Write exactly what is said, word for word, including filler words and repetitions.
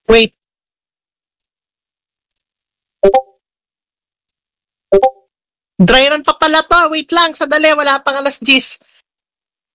Wait. Dry run pa pala to. Wait lang, sadali. Wala pang alas diyes.